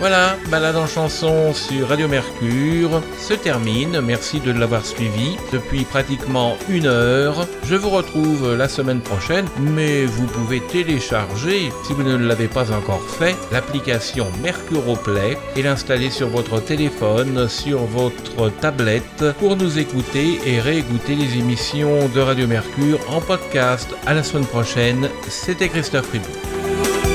Voilà, balade en chanson sur Radio Mercure se termine. Merci de l'avoir suivi depuis pratiquement 1 heure. Je vous retrouve la semaine prochaine, mais vous pouvez télécharger, si vous ne l'avez pas encore fait, l'application Mercuro Play et l'installer sur votre téléphone, sur votre tablette pour nous écouter et réécouter les émissions de Radio Mercure en podcast. À la semaine prochaine, c'était Christophe Ribou.